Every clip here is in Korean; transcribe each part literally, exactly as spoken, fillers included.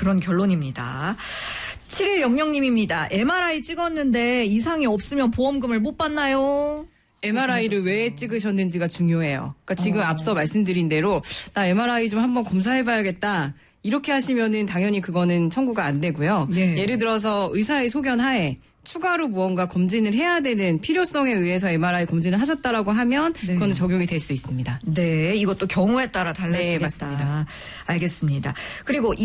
그런 결론입니다. 칠일영영님입니다. 엠알아이 찍었는데 이상이 없으면 보험금을 못 받나요? 엠알아이를 왜 찍으셨는지가 중요해요. 그러니까 지금 어. 앞서 말씀드린 대로 나 엠알아이 좀 한번 검사해봐야겠다. 이렇게 하시면은 당연히 그거는 청구가 안 되고요. 예. 예를 들어서 의사의 소견 하에 추가로 무언가 검진을 해야 되는 필요성에 의해서 엠알아이 검진을 하셨다라고 하면 네. 그거는 적용이 될 수 있습니다. 네, 이것도 경우에 따라 달라지겠다. 네, 맞습니다. 알겠습니다. 그리고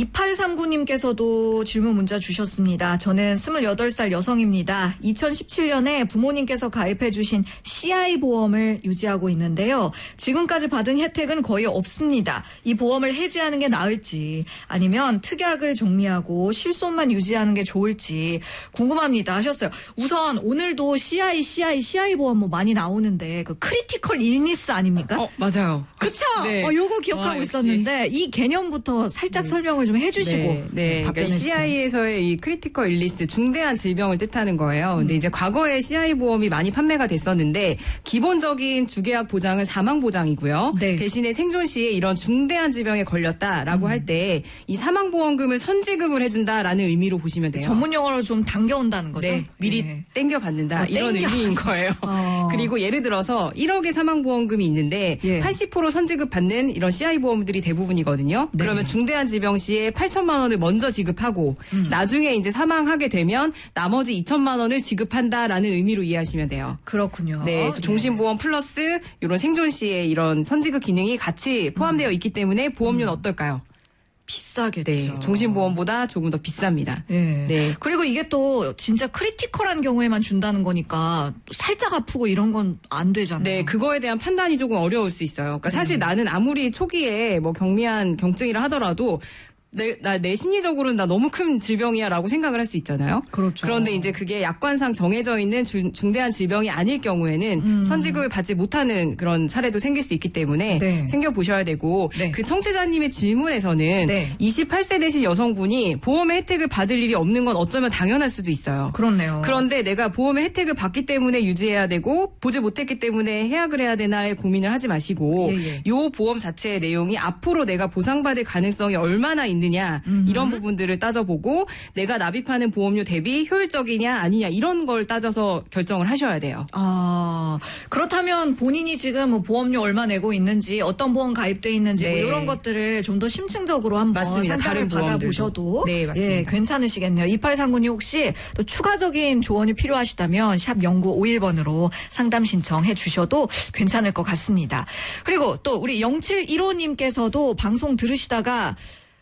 이팔삼구님께서도 질문 문자 주셨습니다. 저는 스물여덟 살 여성입니다. 이천십칠 년에 부모님께서 가입해 주신 씨아이 보험을 유지하고 있는데요. 지금까지 받은 혜택은 거의 없습니다. 이 보험을 해지하는 게 나을지 아니면 특약을 정리하고 실손만 유지하는 게 좋을지 궁금합니다. 하셨어요. 우선 오늘도 씨아이, 씨아이, 씨아이 보험 뭐 많이 나오는데 그 크리티컬 일니스 아닙니까? 어, 맞아요. 그쵸? 네. 어, 요거 기억하고 와, 있었는데 이 개념부터 살짝 네. 설명을 좀 해주시고 네. 네. 그러니까 씨아이에서의 이 크리티컬 일니스 중대한 질병을 뜻하는 거예요. 근데 이제 과거에 씨아이 보험이 많이 판매가 됐었는데 기본적인 주계약 보장은 사망 보장이고요. 네. 대신에 생존 시에 이런 중대한 질병에 걸렸다라고 음. 할 때 이 사망 보험금을 선지급을 해준다라는 의미로 보시면 돼요. 전문 용어로 좀 당겨온다는 거죠. 네. 미리 네. 땡겨받는다. 어, 이런 땡겨. 의미인 거예요. 어. 그리고 예를 들어서 일억의 사망보험금이 있는데 예. 팔십 퍼센트 선지급 받는 이런 씨아이 보험들이 대부분이거든요. 네. 그러면 중대한 질병 시에 팔천만 원을 먼저 지급하고 음. 나중에 이제 사망하게 되면 나머지 이천만 원을 지급한다라는 의미로 이해하시면 돼요. 그렇군요. 네. 그래서 종신보험 플러스 이런 생존 시에 이런 선지급 기능이 같이 포함되어 있기 때문에 보험료는 음. 어떨까요? 비싸겠죠. 네, 종신보험보다 조금 더 비쌉니다. 네. 네. 그리고 이게 또 진짜 크리티컬한 경우에만 준다는 거니까 살짝 아프고 이런 건 안 되잖아요. 네, 그거에 대한 판단이 조금 어려울 수 있어요. 그러니까 사실 네. 나는 아무리 초기에 뭐 경미한 경증이라 하더라도 내, 나, 내 심리적으로는 나 너무 큰 질병이야 라고 생각을 할 수 있잖아요. 그렇죠. 그런데 이제 그게 약관상 정해져 있는 주, 중대한 질병이 아닐 경우에는 음. 선지급을 받지 못하는 그런 사례도 생길 수 있기 때문에 네. 챙겨보셔야 되고 네. 그 청취자님의 질문에서는 네. 이십팔 세 되신 여성분이 보험의 혜택을 받을 일이 없는 건 어쩌면 당연할 수도 있어요. 그렇네요. 그런데 내가 보험의 혜택을 받기 때문에 유지해야 되고 보지 못했기 때문에 해약을 해야 되나에 고민을 하지 마시고 예, 예. 이 보험 자체의 내용이 앞으로 내가 보상받을 가능성이 얼마나 있는 있느냐 음흠. 이런 부분들을 따져보고 내가 납입하는 보험료 대비 효율적이냐 아니냐 이런 걸 따져서 결정을 하셔야 돼요. 아 그렇다면 본인이 지금 뭐 보험료 얼마 내고 있는지 어떤 보험 가입돼 있는지 네. 뭐 이런 것들을 좀 더 심층적으로 한번 맞습니다. 상담을 받아보셔도 네, 예, 괜찮으시겠네요. 이팔삼구님 혹시 또 추가적인 조언이 필요하시다면 샵 영구오일 번으로 상담 신청해 주셔도 괜찮을 것 같습니다. 그리고 또 우리 영칠일오님께서도 방송 들으시다가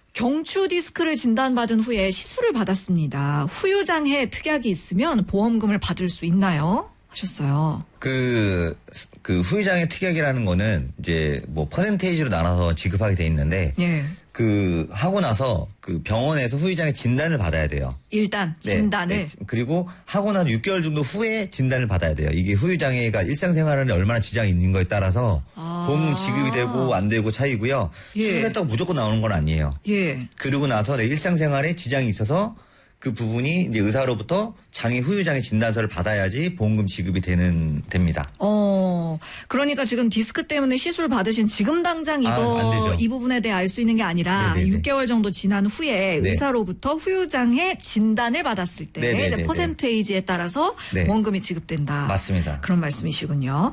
경추 디스크를 진단받은 후에 시술을 받았습니다. 후유장애 특약이 있으면 보험금을 받을 수 있나요? 하셨어요. 그, 그 후유장애 특약이라는 거는 이제 뭐 퍼센테이지로 나눠서 지급하게 돼 있는데 예. 그 하고 나서 그 병원에서 후유장애 진단을 받아야 돼요. 일단 진단을. 네, 네. 그리고 하고 나서 육 개월 정도 후에 진단을 받아야 돼요. 이게 후유장애가 일상생활에 얼마나 지장이 있는 거에 따라서 아. 보험금 지급이 되고 안 되고 차이고요. 예. 수술했다고 무조건 나오는 건 아니에요. 예. 그러고 나서 내 일상생활에 지장이 있어서 그 부분이 이제 의사로부터 장애 후유장애 진단서를 받아야지 보험금 지급이 되는 됩니다. 어, 그러니까 지금 디스크 때문에 시술 받으신 지금 당장 이거 아, 이 부분에 대해 알 수 있는 게 아니라 네네네. 육 개월 정도 지난 후에 네. 의사로부터 후유장애 진단을 받았을 때 이제 퍼센테이지에 따라서 네. 보험금이 지급된다. 맞습니다. 그런 말씀이시군요.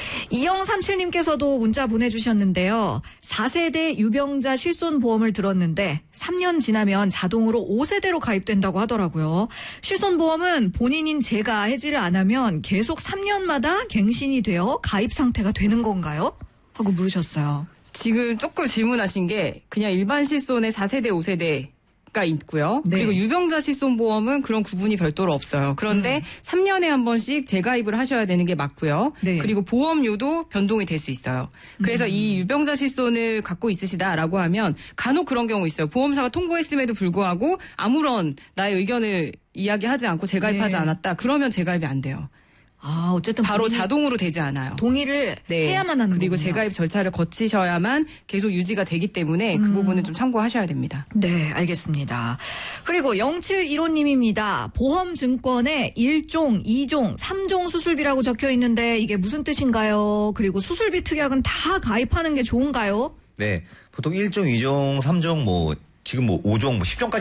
이영삼칠님께서도 문자 보내주셨는데요. 사 세대 유병자 실손보험을 들었는데 삼 년 지나면 자동으로 오 세대로 가입된다고 하더라고요. 실손보험은 본인인 제가 해지를 안 하면 계속 삼 년마다 갱신이 되어 가입 상태가 되는 건가요? 하고 물으셨어요. 지금 조금 질문하신 게 그냥 일반 실손의 사 세대, 오 세대가 있고요. 네. 그리고 유병자 실손보험은 그런 구분이 별도로 없어요. 그런데 음. 삼 년에 한 번씩 재가입을 하셔야 되는 게 맞고요. 네. 그리고 보험료도 변동이 될 수 있어요. 그래서 음. 이 유병자 실손을 갖고 있으시다라고 하면 간혹 그런 경우 있어요. 보험사가 통보했음에도 불구하고 아무런 나의 의견을 이야기하지 않고 재가입하지 네. 않았다. 그러면 재가입이 안 돼요. 아, 어쨌든 바로 자동으로 되지 않아요. 동의를 네. 해야만 하는 그리고 거군요. 재가입 절차를 거치셔야만 계속 유지가 되기 때문에 음. 그 부분은 좀 참고하셔야 됩니다. 네, 알겠습니다. 그리고 영칠일오님입니다. 보험증권에 일 종, 이 종, 삼 종 수술비라고 적혀 있는데 이게 무슨 뜻인가요? 그리고 수술비 특약은 다 가입하는 게 좋은가요? 네, 보통 일 종, 이 종, 삼 종 뭐 지금 뭐 오 종, 뭐 십 종까지